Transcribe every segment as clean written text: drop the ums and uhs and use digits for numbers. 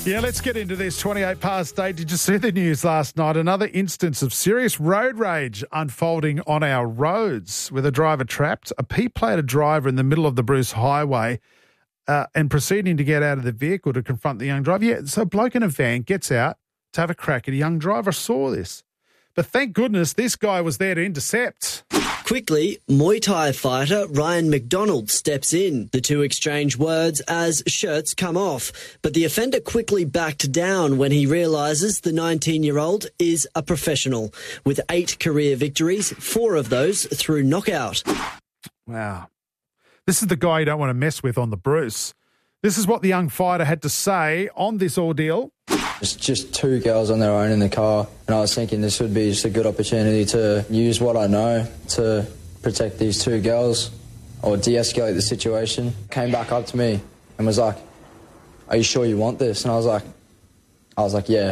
Yeah, let's get into this. 28 past 8. Did you see the news last night? Another instance of serious road rage unfolding on our roads with a driver trapped. A P-plated driver in the middle of the Bruce Highway and proceeding to get out of the vehicle to confront the young driver. Yeah, so a bloke in a van gets out to have a crack at a young driver. Saw this. But thank goodness this guy was there to intercept. Quickly, Muay Thai fighter Ryan McDonald steps in. The two exchange words as shirts come off. But the offender quickly backed down when he realises the 19-year-old is a professional. With 8 career victories, 4 of those through knockout. Wow. This is the guy you don't want to mess with on the Bruce. This is what the young fighter had to say on this ordeal. It's just 2 girls on their own in the car, and I was thinking this would be just a good opportunity to use what I know to protect these 2 girls or de-escalate the situation. Came back up to me and was like, "Are you sure you want this?" And I was like, "Yeah."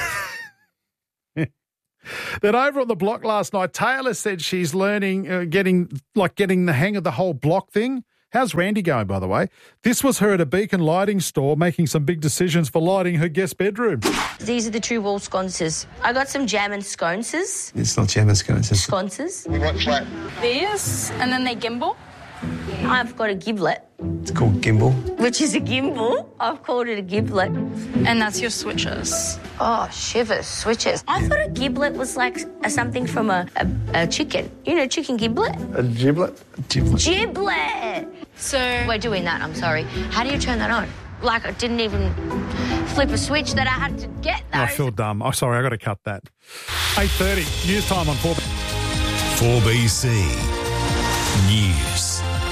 Then over on the block last night, Taylor said she's learning, getting the hang of the whole block thing. How's Randy going, by the way? This was her at a Beacon lighting store making some big decisions for lighting her guest bedroom. These are the true wall sconces. I got some jam and sconces. It's not jam and sconces. Sconces. What flat? These, and then they gimbal. I've got a giblet. It's called gimbal. Which is a gimbal. I've called it a giblet. And that's your switches. Oh, shivers, switches. I thought a giblet was like something from a chicken. You know, chicken giblet? A giblet? Giblet! So We're doing that, I'm sorry. How do you turn that on? Like I didn't even flip a switch that I had to get those. I feel dumb. I'm sorry, I got to cut that. 8:30, news time on 4BC News.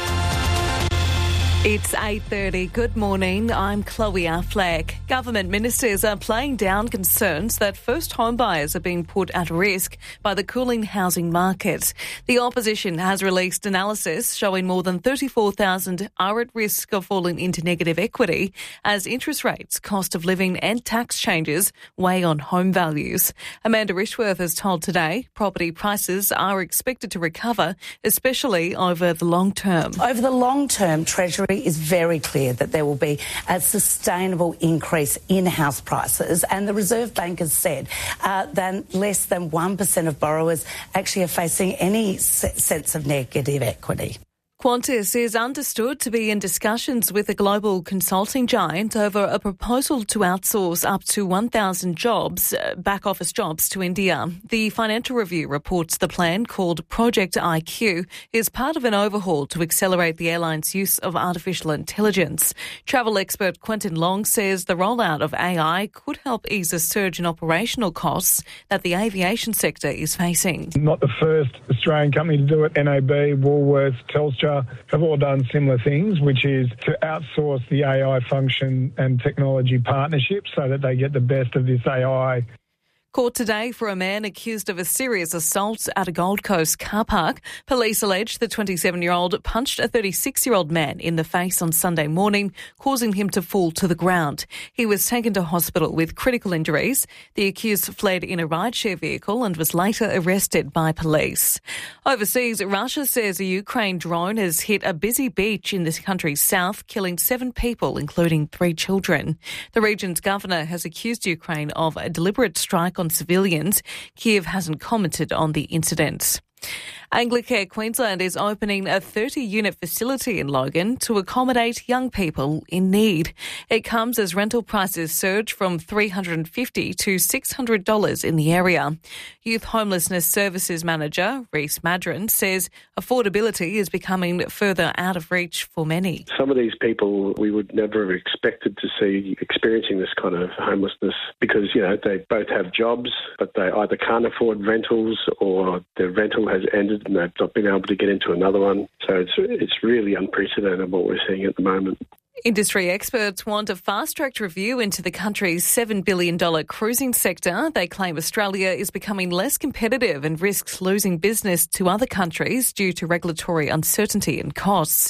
It's 8:30. Good morning. I'm Chloe Affleck. Government ministers are playing down concerns that first home buyers are being put at risk by the cooling housing market. The opposition has released analysis showing more than 34,000 are at risk of falling into negative equity as interest rates, cost of living and tax changes weigh on home values. Amanda Rishworth has told Today property prices are expected to recover, especially over the long term. Over the long term, Treasury is very clear that there will be a sustainable increase in house prices, and the Reserve Bank has said that less than 1% of borrowers actually are facing any sense of negative equity. Qantas is understood to be in discussions with a global consulting giant over a proposal to outsource up to 1,000 jobs, back office jobs, to India. The Financial Review reports the plan, called Project IQ, is part of an overhaul to accelerate the airline's use of artificial intelligence. Travel expert Quentin Long says the rollout of AI could help ease a surge in operational costs that the aviation sector is facing. Not the first Australian company to do it. NAB, Woolworths, Telstra have all done similar things, which is to outsource the AI function and technology partnerships so that they get the best of this AI. Court today for a man accused of a serious assault at a Gold Coast car park. Police allege the 27-year-old punched a 36-year-old man in the face on Sunday morning, causing him to fall to the ground. He was taken to hospital with critical injuries. The accused fled in a rideshare vehicle and was later arrested by police. Overseas, Russia says a Ukraine drone has hit a busy beach in the country's south, killing 7 people, including 3 children. The region's governor has accused Ukraine of a deliberate strike on civilians. Kiev hasn't commented on the incident. Anglicare Queensland is opening a 30-unit facility in Logan to accommodate young people in need. It comes as rental prices surge from $350 to $600 in the area. Youth Homelessness Services Manager Reese Madron says affordability is becoming further out of reach for many. Some of these people we would never have expected to see experiencing this kind of homelessness because, they both have jobs, but they either can't afford rentals or their rental has ended and they've not been able to get into another one. So it's really unprecedented what we're seeing at the moment. Industry experts want a fast-tracked review into the country's $7 billion cruising sector. They claim Australia is becoming less competitive and risks losing business to other countries due to regulatory uncertainty and costs.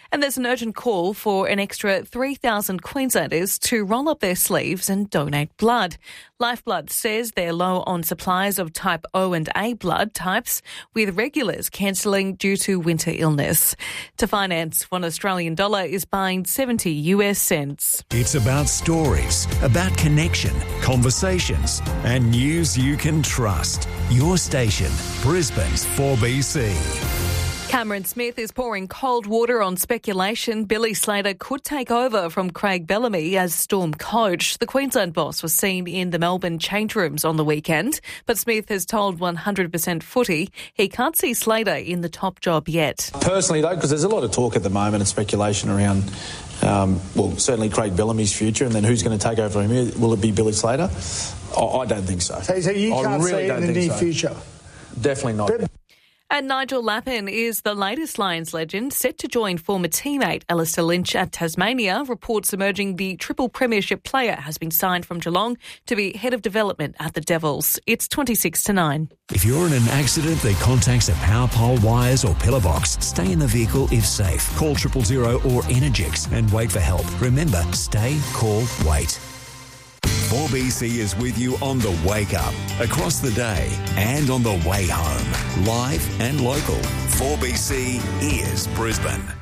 And there's an urgent call for an extra 3,000 Queenslanders to roll up their sleeves and donate blood. Lifeblood says they're low on supplies of type O and A blood types, with regulars cancelling due to winter illness. To finance, $1 Australian is buying 70 US cents. It's about stories, about connection, conversations, and news you can trust. Your station, Brisbane's 4BC. Cameron Smith is pouring cold water on speculation Billy Slater could take over from Craig Bellamy as Storm coach. The Queensland boss was seen in the Melbourne change rooms on the weekend, but Smith has told 100% Footy he can't see Slater in the top job yet. Personally, though, because there's a lot of talk at the moment and speculation around, certainly Craig Bellamy's future, and then who's going to take over from him? Will it be Billy Slater? I don't think so. So you can't see it in the near future? Definitely not. And Nigel Lappin is the latest Lions legend, set to join former teammate Alistair Lynch at Tasmania. Reports emerging the triple premiership player has been signed from Geelong to be head of development at the Devils. It's 26-9. If you're in an accident that contacts a power pole, wires or pillar box, stay in the vehicle if safe. Call 000 or Energix and wait for help. Remember, stay, call, wait. 4BC is with you on the wake up, across the day and on the way home. Live and local. 4BC is Brisbane.